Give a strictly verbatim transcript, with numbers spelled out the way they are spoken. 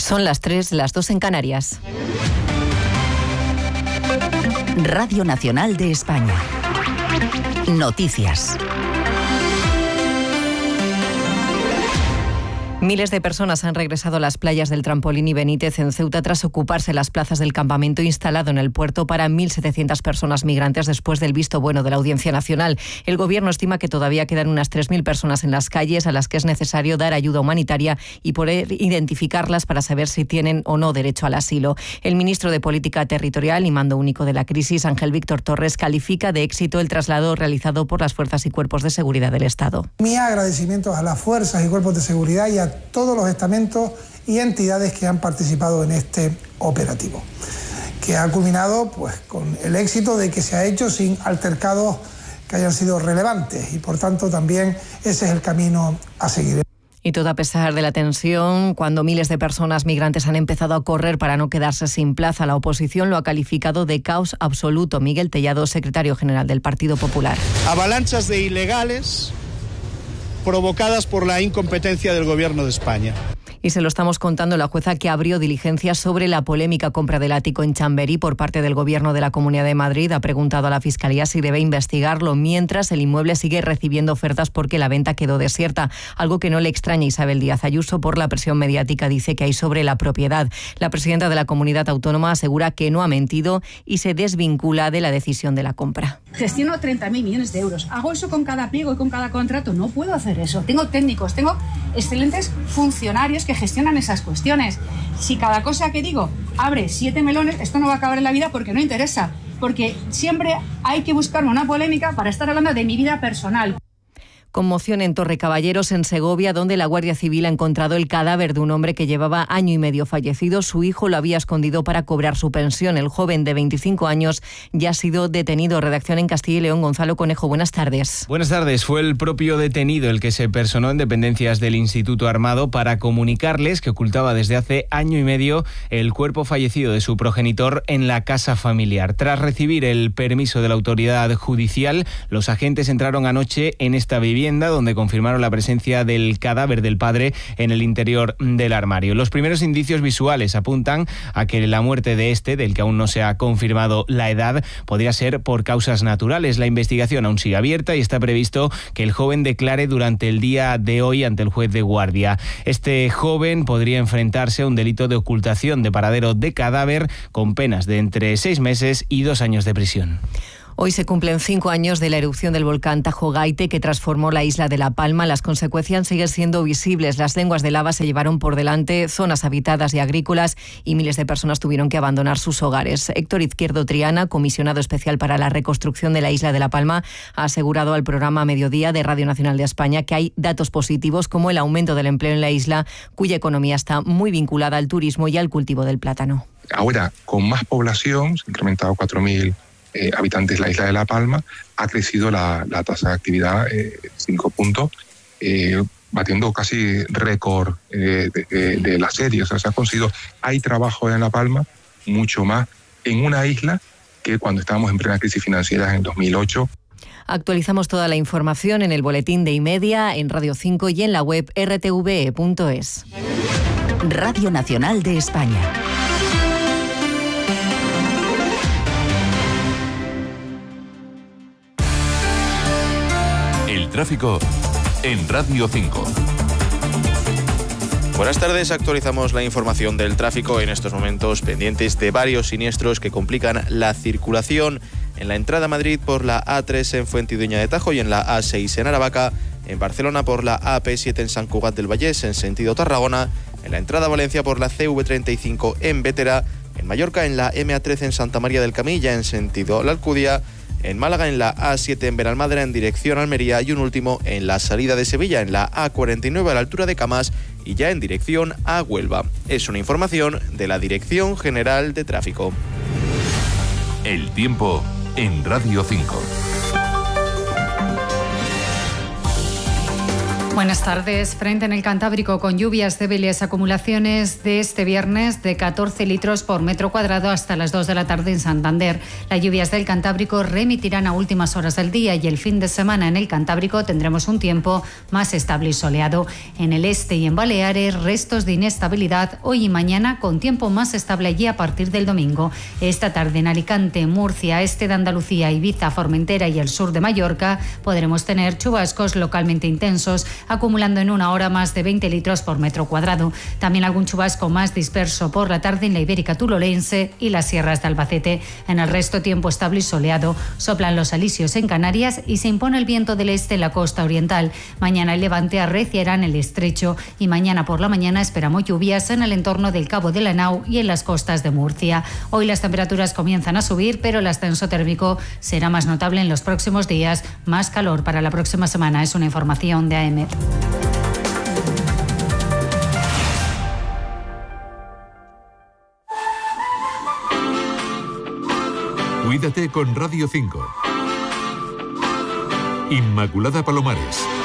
Son las tres, las dos en Canarias. Radio Nacional de España. Noticias. Miles de personas han regresado a las playas del Trampolín y Benítez en Ceuta tras ocuparse las plazas del campamento instalado en el puerto para mil setecientas personas migrantes después del visto bueno de la Audiencia Nacional. El Gobierno estima que todavía quedan unas tres mil personas en las calles a las que es necesario dar ayuda humanitaria y poder identificarlas para saber si tienen o no derecho al asilo. El ministro de Política Territorial y Mando Único de la Crisis, Ángel Víctor Torres, califica de éxito el traslado realizado por las fuerzas y cuerpos de seguridad del Estado. Mi agradecimiento a las fuerzas y cuerpos de seguridad y a todos los estamentos y entidades que han participado en este operativo, que ha culminado pues, con el éxito de que se ha hecho sin altercados que hayan sido relevantes y por tanto también ese es el camino a seguir. Y todo a pesar de la tensión, cuando miles de personas migrantes han empezado a correr para no quedarse sin plaza, la oposición lo ha calificado de caos absoluto. Miguel Tellado, secretario general del Partido Popular. Avalanchas de ilegales provocadas por la incompetencia del Gobierno de España. Y se lo estamos contando la jueza que abrió diligencias sobre la polémica compra del ático en Chamberí por parte del Gobierno de la Comunidad de Madrid. Ha preguntado a la Fiscalía si debe investigarlo, mientras el inmueble sigue recibiendo ofertas porque la venta quedó desierta, algo que no le extraña a Isabel Díaz Ayuso por la presión mediática, dice, que hay sobre la propiedad. La presidenta de la comunidad autónoma asegura que no ha mentido y se desvincula de la decisión de la compra. Gestiono treinta mil millones de euros. ¿Hago eso con cada pliego y con cada contrato? No puedo hacer eso. Tengo técnicos, tengo excelentes funcionarios que gestionan esas cuestiones. Si cada cosa que digo abre siete melones, esto no va a acabar en la vida porque no interesa. Porque siempre hay que buscarme una polémica para estar hablando de mi vida personal. Conmoción en Torrecaballeros, en Segovia, donde la Guardia Civil ha encontrado el cadáver de un hombre que llevaba año y medio fallecido. Su hijo lo había escondido para cobrar su pensión. El joven de veinticinco años ya ha sido detenido. Redacción en Castilla y León, Gonzalo Conejo, buenas tardes. Buenas tardes. Fue el propio detenido el que se personó en dependencias del Instituto Armado para comunicarles que ocultaba desde hace año y medio el cuerpo fallecido de su progenitor en la casa familiar. Tras recibir el permiso de la autoridad judicial, los agentes entraron anoche en esta vivienda, donde confirmaron la presencia del cadáver del padre en el interior del armario. Los primeros indicios visuales apuntan a que la muerte de este, del que aún no se ha confirmado la edad, podría ser por causas naturales. La investigación aún sigue abierta y está previsto que el joven declare durante el día de hoy ante el juez de guardia. Este joven podría enfrentarse a un delito de ocultación de paradero de cadáver con penas de entre seis meses y dos años de prisión. Hoy se cumplen cinco años de la erupción del volcán Tajo Gaite, que transformó la isla de La Palma. Las consecuencias siguen siendo visibles. Las lenguas de lava se llevaron por delante zonas habitadas y agrícolas y miles de personas tuvieron que abandonar sus hogares. Héctor Izquierdo Triana, comisionado especial para la reconstrucción de la isla de La Palma, ha asegurado al programa Mediodía de Radio Nacional de España que hay datos positivos como el aumento del empleo en la isla, cuya economía está muy vinculada al turismo y al cultivo del plátano. Ahora, con más población, se ha incrementado cuatro mil Eh, habitantes la isla de La Palma, ha crecido la, la tasa de actividad eh, cinco puntos, eh, batiendo casi récord eh, de, de, de la serie. O sea, se ha conseguido, hay trabajo en La Palma, mucho más en una isla que cuando estábamos en plena crisis financiera en dos mil ocho. Actualizamos toda la información en el boletín de Imedia, en Radio cinco y en la web r t v e punto es. Radio Nacional de España. Tráfico en Radio cinco. Buenas tardes, actualizamos la información del tráfico en estos momentos pendientes de varios siniestros que complican la circulación en la entrada a Madrid por la A tres en Fuentidueña de Tajo y en la A seis en Aravaca, en Barcelona por la A P siete en Sant Cugat del Vallès en sentido Tarragona, en la entrada a Valencia por la C V treinta y cinco en Bétera, en Mallorca en la M A trece en Santa María del Camilla en sentido La Alcudia, en Málaga en la A siete en Benalmádena en dirección Almería y un último en la salida de Sevilla en la A cuarenta y nueve a la altura de Camas y ya en dirección a Huelva. Es una información de la Dirección General de Tráfico. El tiempo en Radio cinco. Buenas tardes. Frente en el Cantábrico con lluvias débiles, acumulaciones de este viernes de catorce litros por metro cuadrado hasta las dos de la tarde en Santander. Las lluvias del Cantábrico remitirán a últimas horas del día y el fin de semana en el Cantábrico tendremos un tiempo más estable y soleado. En el este y en Baleares, restos de inestabilidad hoy y mañana con tiempo más estable allí a partir del domingo. Esta tarde en Alicante, Murcia, este de Andalucía, Ibiza, Formentera y el sur de Mallorca podremos tener chubascos localmente intensos, acumulando en una hora más de veinte litros por metro cuadrado. También algún chubasco más disperso por la tarde en la Ibérica turolense y las sierras de Albacete. En el resto, tiempo estable y soleado. Soplan los alisios en Canarias y se impone el viento del este en la costa oriental. Mañana el levante arreciará en el estrecho y mañana por la mañana esperamos lluvias en el entorno del Cabo de la Nau y en las costas de Murcia. Hoy las temperaturas comienzan a subir, pero el ascenso térmico será más notable en los próximos días. Más calor para la próxima semana. Es una información de A M. Cuídate con Radio cinco. Inmaculada Palomares.